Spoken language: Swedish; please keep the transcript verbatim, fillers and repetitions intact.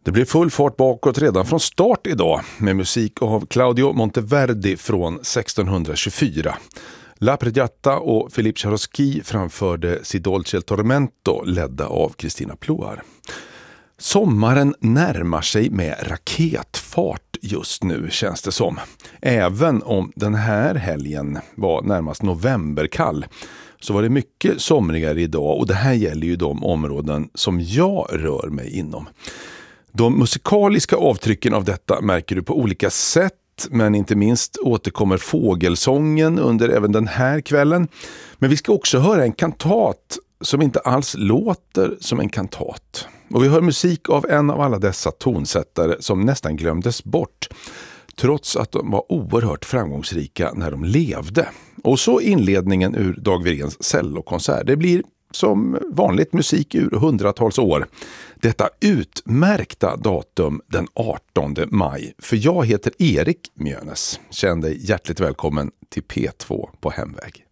Det blir full fart bakåt redan från start idag med musik av Claudio Monteverdi från sextonhundratjugofyra. La Pregiata och Philippe Charoski framförde Si dolce il tormento ledda av Christina Ploar. Sommaren närmar sig med raketfart just nu, känns det som. Även om den här helgen var närmast novemberkall så var det mycket somrigare idag, och det här gäller ju de områden som jag rör mig inom. De musikaliska avtrycken av detta märker du på olika sätt, men inte minst återkommer fågelsången under även den här kvällen. Men vi ska också höra en kantat som inte alls låter som en kantat. Och vi hör musik av en av alla dessa tonsättare som nästan glömdes bort, trots att de var oerhört framgångsrika när de levde. Och så inledningen ur Dag Wiréns cellokonsert. Det blir som vanligt musik ur hundratals år. Detta utmärkta datum den artonde maj. För jag heter Erik Mjönes. Känn dig hjärtligt välkommen till P två på Hemväg.